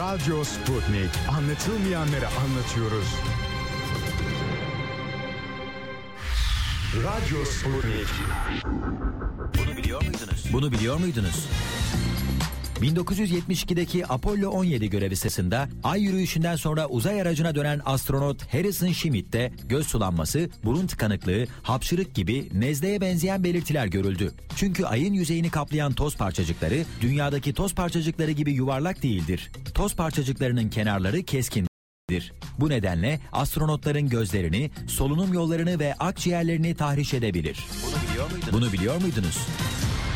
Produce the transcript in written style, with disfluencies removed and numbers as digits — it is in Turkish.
Radyo Sputnik. Anlatılmayanları anlatıyoruz. Radyo Sputnik. Bunu biliyor muydunuz? 1972'deki Apollo 17 görevi sırasında ay yürüyüşünden sonra uzay aracına dönen astronot Harrison Schmitt'te göz sulanması, burun tıkanıklığı, hapşırık gibi nezleye benzeyen belirtiler görüldü. Çünkü ayın yüzeyini kaplayan toz parçacıkları dünyadaki toz parçacıkları gibi yuvarlak değildir. Toz parçacıklarının kenarları keskindir. Bu nedenle astronotların gözlerini, solunum yollarını ve akciğerlerini tahriş edebilir. Bunu biliyor muydunuz?